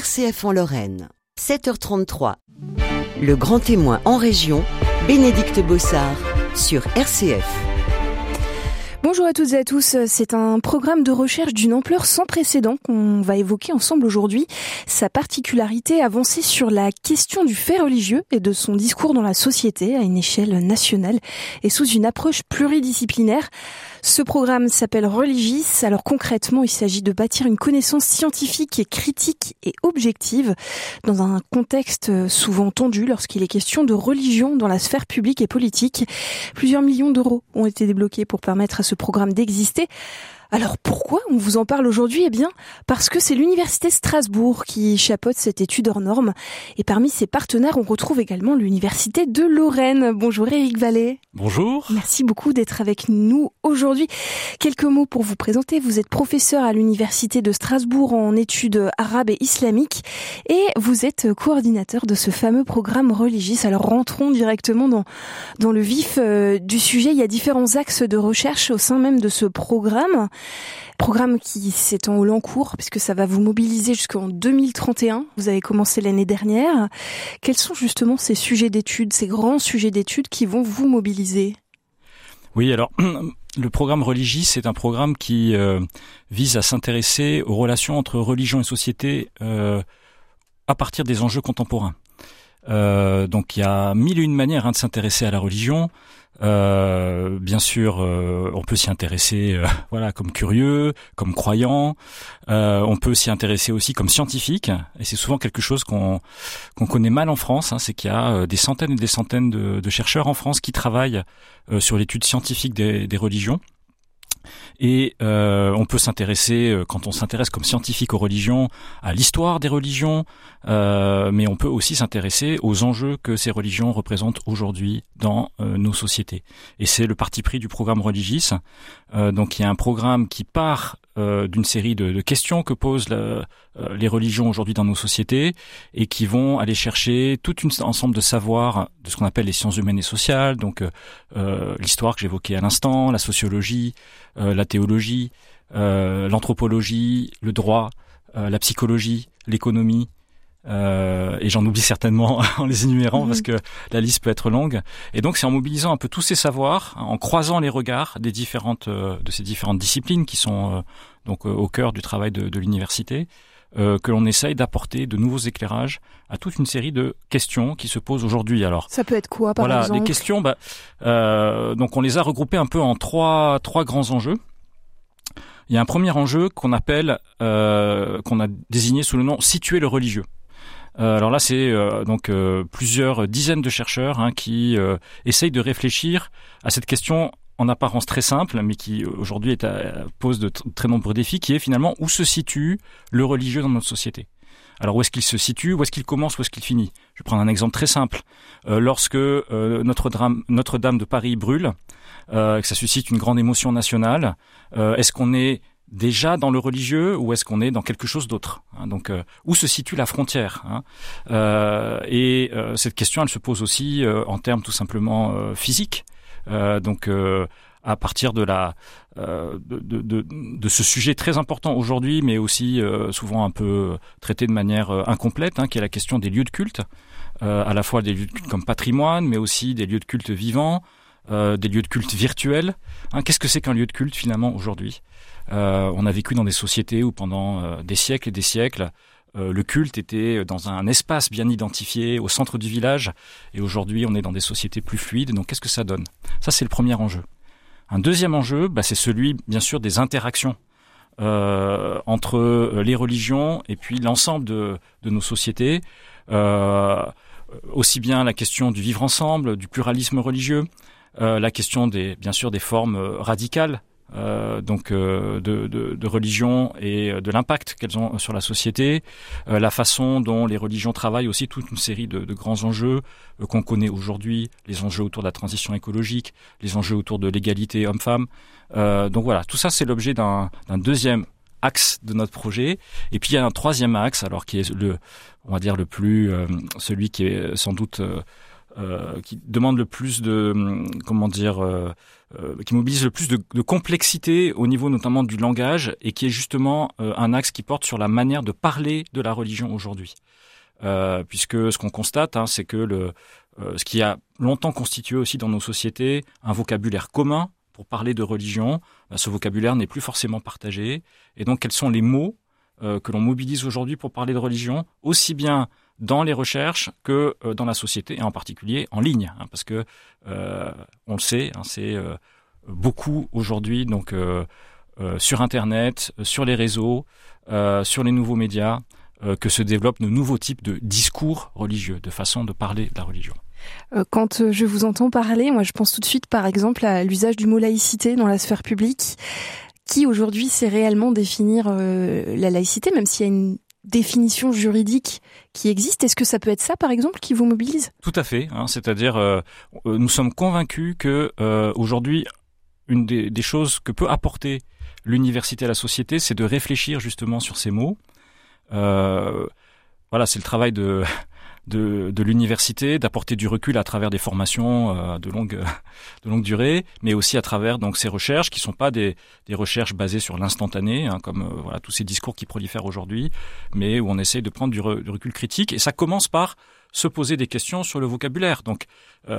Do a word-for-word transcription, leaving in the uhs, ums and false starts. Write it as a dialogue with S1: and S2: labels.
S1: R C F en Lorraine. sept heures trente-trois. Le grand témoin en région, Bénédicte Bossard, sur R C F.
S2: Bonjour à toutes et à tous, c'est un programme de recherche d'une ampleur sans précédent qu'on va évoquer ensemble aujourd'hui. Sa particularité, avancer sur la question du fait religieux et de son discours dans la société à une échelle nationale et sous une approche pluridisciplinaire. Ce programme s'appelle Religis. Alors concrètement, il s'agit de bâtir une connaissance scientifique et critique et objective dans un contexte souvent tendu lorsqu'il est question de religion dans la sphère publique et politique. Plusieurs millions d'euros ont été débloqués pour permettre à ce programme d'exister. Alors pourquoi on vous en parle aujourd'hui ? Eh bien, parce que c'est l'Université Strasbourg qui chapeaute cette étude hors norme. Et parmi ses partenaires, on retrouve également l'Université de Lorraine. Bonjour Éric Vallée.
S3: Bonjour.
S2: Merci beaucoup d'être avec nous aujourd'hui. Quelques mots pour vous présenter. Vous êtes professeur à l'Université de Strasbourg en études arabes et islamiques. Et vous êtes coordinateur de ce fameux programme Religis. Alors rentrons directement dans, dans le vif euh, du sujet. Il y a différents axes de recherche au sein même de ce programme. Programme qui s'étend au long cours, puisque ça va vous mobiliser jusqu'en deux mille trente et un. Vous avez commencé l'année dernière. Quels sont justement ces sujets d'études, ces grands sujets d'études qui vont vous mobiliser ?
S3: Oui, alors le programme Religis, c'est un programme qui euh, vise à s'intéresser aux relations entre religion et société euh, à partir des enjeux contemporains. Euh, donc il y a mille et une manières hein, de s'intéresser à la religion. Euh, bien sûr, euh, on peut s'y intéresser, euh, voilà, comme curieux, comme croyant. Euh, on peut s'y intéresser aussi comme scientifique, et c'est souvent quelque chose qu'on qu'on connaît mal en France. Hein, c'est qu'il y a euh, des centaines et des centaines de, de chercheurs en France qui travaillent euh, sur l'étude scientifique des, des religions. Et euh, on peut s'intéresser, quand on s'intéresse comme scientifique aux religions, à l'histoire des religions, euh, mais on peut aussi s'intéresser aux enjeux que ces religions représentent aujourd'hui dans euh, nos sociétés. Et c'est le parti pris du programme Religis. Euh, donc il y a un programme qui part euh, d'une série de, de questions que posent la, euh, les religions aujourd'hui dans nos sociétés et qui vont aller chercher tout un ensemble de savoirs de ce qu'on appelle les sciences humaines et sociales, donc euh, l'histoire que j'évoquais à l'instant, la sociologie, euh, la théologie, euh, l'anthropologie, le droit, euh, la psychologie, l'économie, euh, et j'en oublie certainement en les énumérant mmh. parce que la liste peut être longue. Et donc c'est en mobilisant un peu tous ces savoirs, en croisant les regards des différentes euh, de ces différentes disciplines qui sont euh, donc euh, au cœur du travail de, de l'université, euh, que l'on essaye d'apporter de nouveaux éclairages à toute une série de questions qui se posent aujourd'hui. Alors
S2: ça peut être quoi par
S3: voilà,
S2: exemple ?
S3: Voilà, les questions. Bah, euh, donc on les a regroupées un peu en trois trois grands enjeux. Il y a un premier enjeu qu'on appelle, euh, qu'on a désigné sous le nom « Situer le religieux ». Euh, alors là, c'est euh, donc euh, plusieurs dizaines de chercheurs hein, qui euh, essayent de réfléchir à cette question en apparence très simple, mais qui aujourd'hui est à, pose de t- très nombreux défis, qui est finalement où se situe le religieux dans notre société. Alors où est-ce qu'il se situe, où est-ce qu'il commence, où est-ce qu'il finit ? Je vais prendre un exemple très simple. Euh, lorsque euh, Notre-Dame, Notre-Dame de Paris brûle, euh, que ça suscite une grande émotion nationale, euh, est-ce qu'on est déjà dans le religieux ou est-ce qu'on est dans quelque chose d'autre hein, donc euh, où se situe la frontière hein euh, et euh, cette question elle se pose aussi euh, en termes tout simplement euh, physiques euh, donc euh, à partir de la euh, de, de, de, de ce sujet très important aujourd'hui mais aussi euh, souvent un peu traité de manière euh, incomplète hein, qui est la question des lieux de culte euh, à la fois des lieux de culte comme patrimoine mais aussi des lieux de culte vivants, euh, des lieux de culte virtuels hein, qu'est-ce que c'est qu'un lieu de culte finalement aujourd'hui? Euh, on a vécu dans des sociétés où pendant euh, des siècles et des siècles, euh, le culte était dans un espace bien identifié au centre du village. Et aujourd'hui, on est dans des sociétés plus fluides. Donc, qu'est-ce que ça donne ? Ça, c'est le premier enjeu. Un deuxième enjeu, bah, c'est celui, bien sûr, des interactions euh, entre les religions et puis l'ensemble de, de nos sociétés. Euh, aussi bien la question du vivre ensemble, du pluralisme religieux, euh, la question des, bien sûr, des formes radicales. Euh, donc euh, de, de, de religion et de l'impact qu'elles ont sur la société, euh, la façon dont les religions travaillent aussi toute une série de, de grands enjeux euh, qu'on connaît aujourd'hui, les enjeux autour de la transition écologique, les enjeux autour de l'égalité homme-femme. Euh, donc voilà, tout ça c'est l'objet d'un, d'un deuxième axe de notre projet. Et puis il y a un troisième axe, alors qui est le, on va dire le plus, euh, celui qui est sans doute euh, euh, qui demande le plus de, comment dire, euh, euh, qui mobilise le plus de, de complexité au niveau notamment du langage et qui est justement euh, un axe qui porte sur la manière de parler de la religion aujourd'hui. Euh, puisque ce qu'on constate, hein, c'est que le, euh, ce qui a longtemps constitué aussi dans nos sociétés un vocabulaire commun pour parler de religion, ben, ce vocabulaire n'est plus forcément partagé. Et donc, quels sont les mots euh, que l'on mobilise aujourd'hui pour parler de religion, aussi bien dans les recherches que euh, dans la société, et en particulier en ligne, hein, parce que euh, on le sait, hein, c'est euh, beaucoup aujourd'hui, donc euh, euh, sur Internet, sur les réseaux, euh, sur les nouveaux médias, euh, que se développent de nouveaux types de discours religieux, de façon de parler de la religion.
S2: Quand je vous entends parler, moi je pense tout de suite par exemple à l'usage du mot laïcité dans la sphère publique. Qui aujourd'hui sait réellement définir euh, la laïcité, même s'il y a une définition juridique qui existe? Est-ce que ça peut être ça, par exemple, qui vous mobilise?
S3: Tout à fait. Hein, c'est-à-dire, euh, nous sommes convaincus que euh, aujourd'hui, une des, des choses que peut apporter l'université à la société, c'est de réfléchir justement sur ces mots. Euh, voilà, c'est le travail de de, de l'université, d'apporter du recul à travers des formations euh, de longue de longue durée, mais aussi à travers donc ces recherches qui sont pas des des recherches basées sur l'instantané, hein, comme euh, voilà tous ces discours qui prolifèrent aujourd'hui, mais où on essaye de prendre du, re, du recul critique. Et ça commence par se poser des questions sur le vocabulaire. Donc, euh,